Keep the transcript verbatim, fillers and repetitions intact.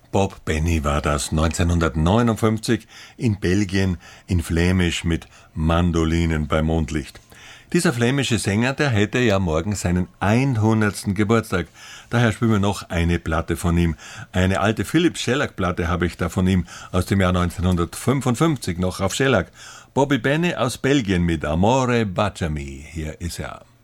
Bob Benny war das neunzehnhundertneunundfünfzig in Belgien in Flämisch mit Mandolinen bei Mondlicht. Dieser flämische Sänger, der hätte ja morgen seinen hundertsten Geburtstag. Daher spielen wir noch eine Platte von ihm. Eine alte Philips Shellac-Platte habe ich da von ihm aus dem Jahr neunzehnhundertfünfundfünfzig noch auf Shellac. Bobby Benny aus Belgien mit Amore Baciami. Hier ist er.